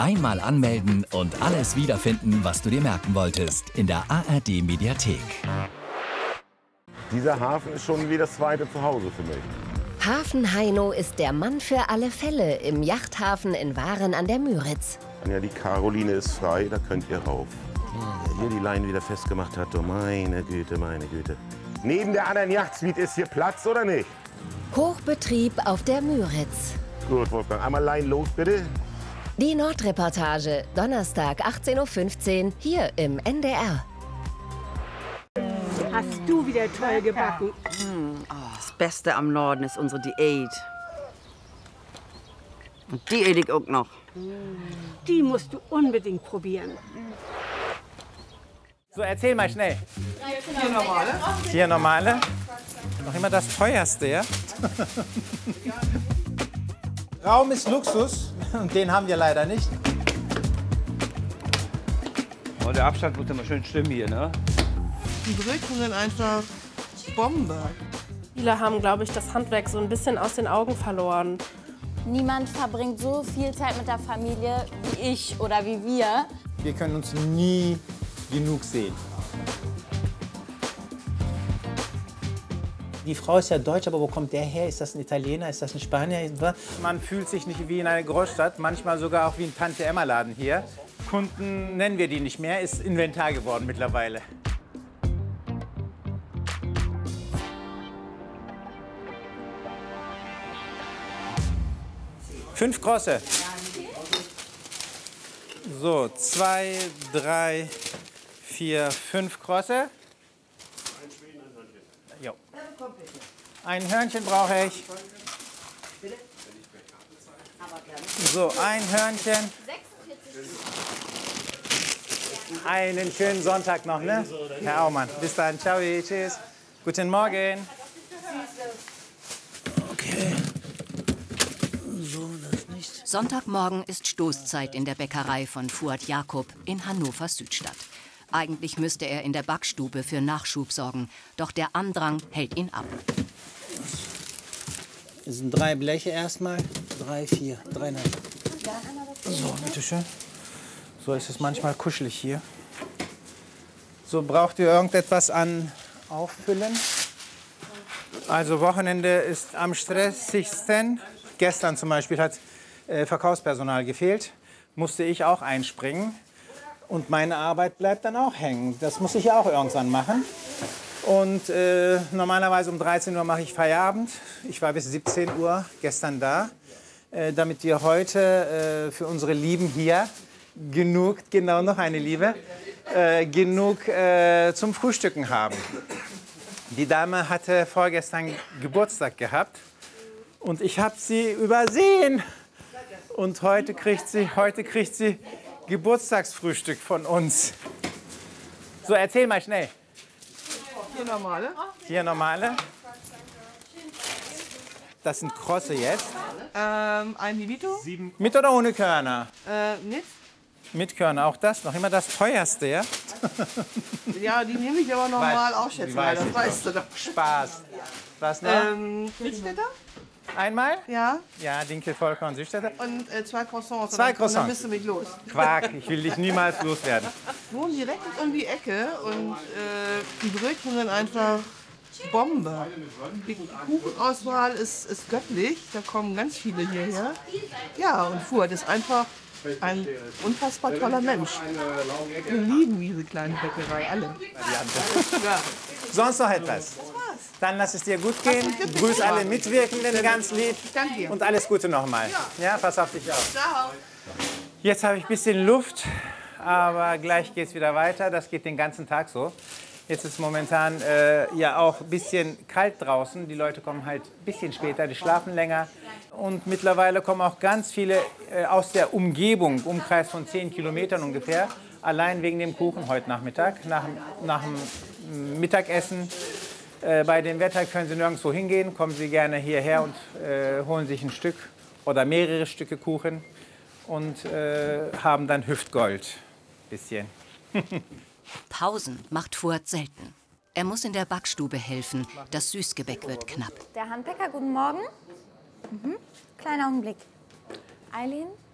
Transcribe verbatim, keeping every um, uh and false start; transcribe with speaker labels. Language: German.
Speaker 1: Einmal anmelden und alles wiederfinden, was du dir merken wolltest. In der A R D-Mediathek.
Speaker 2: Dieser Hafen ist schon wie das zweite Zuhause für mich.
Speaker 3: Hafen Heino ist der Mann für alle Fälle im Yachthafen in Waren an der Müritz.
Speaker 2: Ja, die Caroline ist frei, da könnt ihr rauf. Wer hier die Leine wieder festgemacht hat, oh meine Güte, meine Güte. Neben der anderen Yachtsuite ist hier Platz, oder nicht?
Speaker 3: Hochbetrieb auf der Müritz.
Speaker 2: Gut, Wolfgang, einmal Leinen los, bitte.
Speaker 3: Die Nordreportage, Donnerstag, achtzehn Uhr fünfzehn, hier im N D R.
Speaker 4: Hast du wieder toll gebacken?
Speaker 5: Mm, oh, das Beste am Norden ist unsere Diät. Und die ede ich auch noch.
Speaker 4: Die musst du unbedingt probieren.
Speaker 6: So, erzähl mal schnell. Vier normale. Vier normale. Noch immer das teuerste, ja? Raum ist Luxus und den haben wir leider nicht.
Speaker 7: Oh, der Abstand muss immer schön stimmen hier, ne?
Speaker 8: Die Brötchen sind einfach Bombe.
Speaker 9: Viele haben, glaube ich, das Handwerk so ein bisschen aus den Augen verloren.
Speaker 10: Niemand verbringt so viel Zeit mit der Familie wie ich oder wie wir.
Speaker 6: Wir können uns nie genug sehen. Die Frau ist ja deutsch, aber wo kommt der her? Ist das ein Italiener? Ist das ein Spanier? Man fühlt sich nicht wie in einer Großstadt, manchmal sogar auch wie ein Tante-Emma-Laden hier. Kunden nennen wir die nicht mehr, ist Inventar geworden mittlerweile. Fünf große. So, zwei, drei, vier, fünf große. Jo. Ein Hörnchen brauche ich. So, ein Hörnchen. Einen schönen Sonntag noch, ne? Herr Aumann. Bis dann. Ciao, tschüss. Guten Morgen. Okay. So, das nicht.
Speaker 11: Sonntagmorgen ist Stoßzeit in der Bäckerei von Fuad Jakob in Hannovers Südstadt. Eigentlich müsste er in der Backstube für Nachschub sorgen, doch der Andrang hält ihn ab.
Speaker 6: Das sind drei Bleche erstmal. Drei, vier, dreieinhalb. So, bitteschön. So ist es manchmal kuschelig hier. So, braucht ihr irgendetwas an Auffüllen? Also Wochenende ist am stressigsten. Gestern zum Beispiel hat äh, Verkaufspersonal gefehlt. Musste ich auch einspringen. Und meine Arbeit bleibt dann auch hängen. Das muss ich ja auch irgendwann machen. Und äh, normalerweise um dreizehn Uhr mache ich Feierabend. Ich war bis siebzehn Uhr gestern da, äh, damit wir heute äh, für unsere Lieben hier genug, genau noch eine Liebe, äh, genug äh, zum Frühstücken haben. Die Dame hatte vorgestern Geburtstag gehabt und ich habe sie übersehen. Und heute kriegt sie, heute kriegt sie Geburtstagsfrühstück von uns. So, erzähl mal schnell.
Speaker 8: Vier normale.
Speaker 6: Vier normale. Das sind Krosse jetzt.
Speaker 8: Ähm, ein Vivito.
Speaker 6: Mit oder ohne Körner?
Speaker 8: Äh, mit.
Speaker 6: Mit Körner, auch das noch immer das teuerste, ja?
Speaker 8: Ja, die nehme ich aber normal auch, schätze mal, das weißt du doch.
Speaker 6: Spaß. Was noch?
Speaker 8: Ähm, Südstädter?
Speaker 6: Einmal?
Speaker 8: Ja.
Speaker 6: Ja, Dinkel, Vollkorn, Südstädter.
Speaker 8: Und äh, zwei Croissants.
Speaker 6: Zwei
Speaker 8: und dann,
Speaker 6: Croissants.
Speaker 8: Und dann bist du mich los.
Speaker 6: Quark, ich will dich niemals loswerden.
Speaker 8: Wir wohnen direkt um die Ecke und äh, die Brötchen sind einfach Bombe. Die Kuchenauswahl ist, ist göttlich, da kommen ganz viele hierher. Ja, und Fuad ist einfach ein unfassbar toller Mensch. Wir lieben diese kleine Bäckerei, alle.
Speaker 6: Ja. Sonst noch etwas? Dann lass es dir gut gehen. Grüß alle Mitwirkenden ganz lieb.
Speaker 8: Danke dir.
Speaker 6: Und alles Gute nochmal. Ja, pass auf dich auf.
Speaker 8: Ciao.
Speaker 6: Jetzt habe ich ein bisschen Luft, aber gleich geht es wieder weiter. Das geht den ganzen Tag so. Jetzt ist momentan äh, ja auch ein bisschen kalt draußen. Die Leute kommen halt ein bisschen später, die schlafen länger. Und mittlerweile kommen auch ganz viele äh, aus der Umgebung, Umkreis von zehn Kilometern ungefähr, allein wegen dem Kuchen heute Nachmittag, nach, nach dem Mittagessen. Äh, bei dem Wetter können Sie nirgendwo hingehen, kommen Sie gerne hierher und äh, holen sich ein Stück oder mehrere Stücke Kuchen und äh, haben dann Hüftgold. Bisschen.
Speaker 11: Pausen macht Fuad selten. Er muss in der Backstube helfen. Das Süßgebäck wird knapp.
Speaker 10: Der Handbäcker, guten Morgen. Mhm. Kleiner Augenblick. Eileen?